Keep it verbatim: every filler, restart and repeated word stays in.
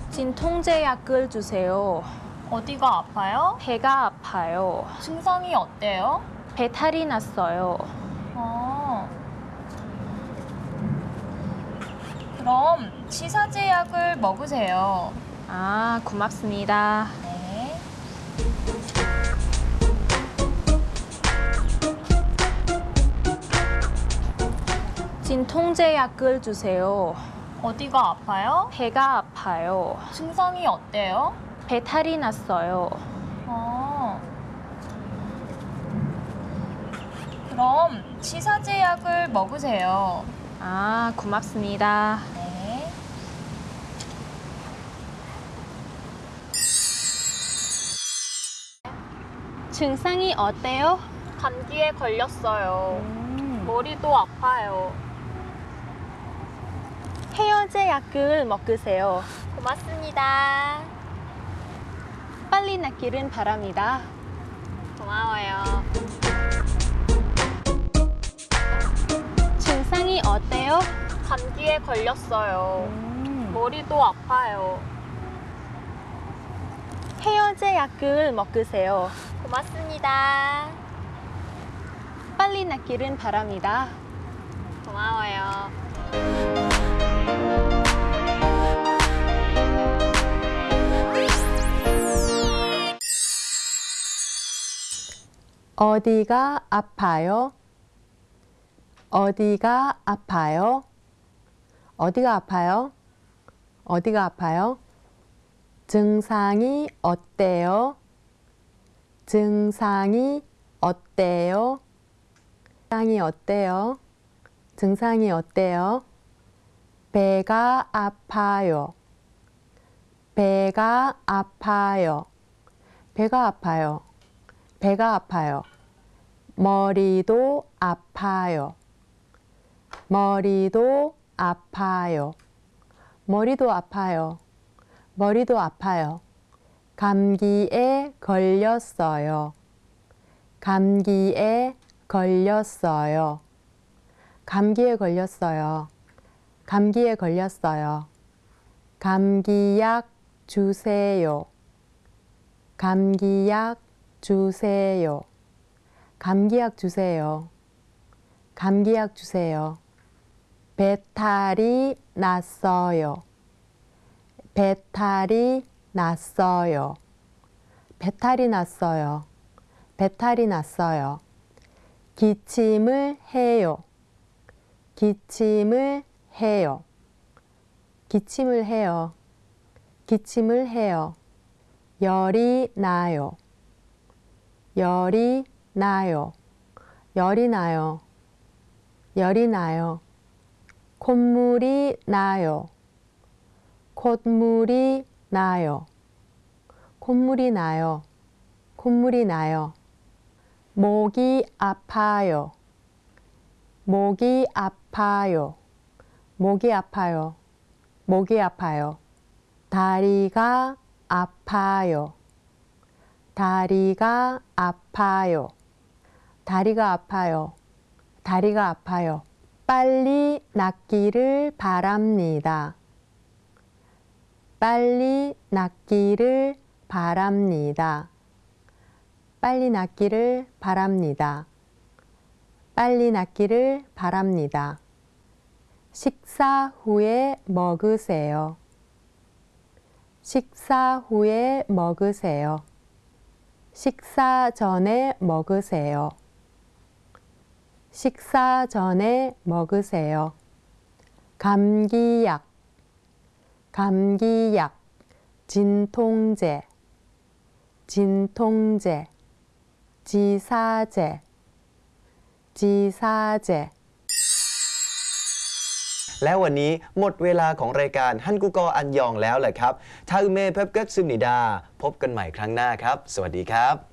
진통제약을 주세요. 어디가 아파요? 배가 아파요. 증상이 어때요? 배탈이 났어요. 어. 그럼 치사제약을 먹으세요. 아, 고맙습니다. 네. 진통제약을 주세요. 어디가 아파요? 배가 아파요. 증상이 어때요? 배탈이 났어요. 어. 그럼 치사제약을 먹으세요. 아, 고맙습니다. 네. 증상이 어때요? 감기에 걸렸어요. 음. 머리도 아파요. 해열제약을 먹으세요. 고맙습니다. 빨리 낫기를 바랍니다. 고마워요. 증상이 어때요? 감기에 걸렸어요. 음. 머리도 아파요. 해열제약을 먹으세요. 고맙습니다. 빨리 낫기를 바랍니다. 고마워요. 어디가 아파요? 어디가 아파요? 어디가 아파요? 어디가 아파요? 증상이 어때요? 증상이 어때요? 증상이 어때요? 증상이 어때요? 배가 아파요. 배가 아파요. 배가 아파요. 배가 아파요. 머리도 아파요. 머리도 아파요. 머리도 아파요. 머리도 아파요. 감기에 걸렸어요. 감기에 걸렸어요. 감기에 걸렸어요. 감기에 걸렸어요. 감기약 주세요. 감기약 주세요. 감기약 주세요. 감기약 주세요. 배탈이 났어요. 배탈이 났어요. 배탈이 났어요. 배탈이 났어요. 기침을 해요. 기침을 해요. 기침을 해요. 기침을 해요. 열이 나요. 열이 나요. 열이 나요. 열이 나요. 콧물이 나요. 콧물이 나요. 콧물이 나요. 콧물이 나요. 목이 아파요. 목이 아파요. 목이 아파요. 목이 아파요. 다리가 아파요. 다리가 아파요. 다리가 아파요. 다리가 아파요. 빨리 낫기를 바랍니다. 빨리 낫기를 바랍니다. 빨리 낫기를 바랍니다. 빨리 낫기를 바랍니다. 식사 후에 먹으세요. 식사 후에 먹으세요. 식사 전에 먹으세요. 식사 전에 먹으세요. 감기약, 감기약, 진통제, 진통제, 지사제, 지사제. และวันนี้หมดเวลาของรายการฮันกุกออันยองแล้วแหละครับทาอุเมเพบกัตซึมนิดาพบกันใหม่ครั้งหน้าครับสวัสดีครับ